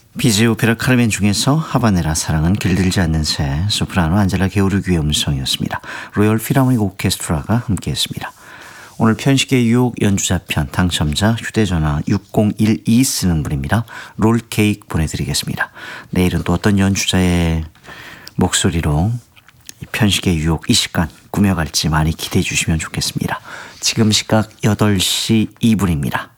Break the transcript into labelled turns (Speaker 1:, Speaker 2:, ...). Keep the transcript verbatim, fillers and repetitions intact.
Speaker 1: 비즈의 오페라 카르멘 중에서 하바네라 사랑은 길들지 않는 새, 소프라노 안젤라 게오르기의 음성이었습니다. 로열 필하모닉 오케스트라가 함께했습니다. 오늘 편식의 유혹 연주자편 당첨자 휴대전화 육공일이 쓰는 분입니다. 롤케이크 보내드리겠습니다. 내일은 또 어떤 연주자의 목소리로 편식의 유혹 이 시간 꾸며갈지 많이 기대해 주시면 좋겠습니다. 지금 시각 여덟 시 이 분입니다.